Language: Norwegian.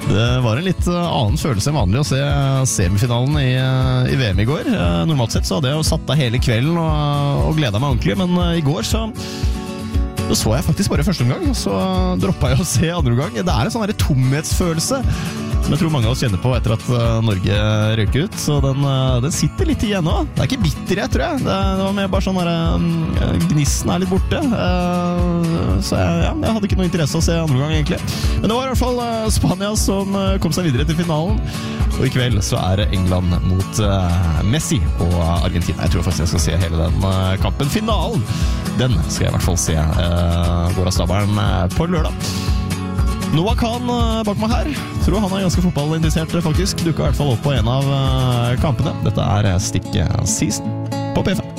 Det var en litt annen følelse enn vanlig å se semifinalen i VM i går. Normalt sett så hadde jeg jo satt av hele kvelden og gledet meg ordentlig, men i går så jeg faktisk bare første omgang, og så droppet jeg å se andre omgang. Det en sånn her tomhetsfølelse som jeg tror mange av oss kjenner på etter at Norge røyker ut, så den sitter litt igjen nå. Det ikke bitterhet, tror jeg. Det var mer bare sånn der gnissen litt borte. Så jeg hadde ikke noe interesse å se andre gang egentlig. Men det var i hvert fall Spania som kom seg videre til finalen. Og i kveld så det England mot Messi og Argentina. Jeg tror faktisk jeg skal se hele den kampen. Finalen, den skal jeg i hvert fall se går av stabelen på lørdag. Noah Khan bak meg her. Tror han ganske fotballinteressert faktisk. Dukket i hvert fall opp på en av kampene. Dette Stick Season på P5.